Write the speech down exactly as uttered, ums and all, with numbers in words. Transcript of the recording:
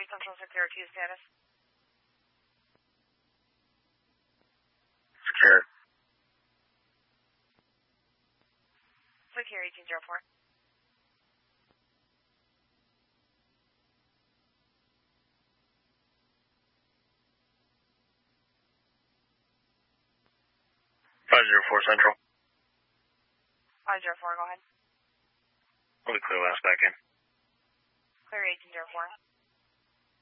Central Secure two status. Secure. Secure eighteen zero four. five zero four Central. five zero four, go ahead. Only clear last back in. Clear eighteen zero four.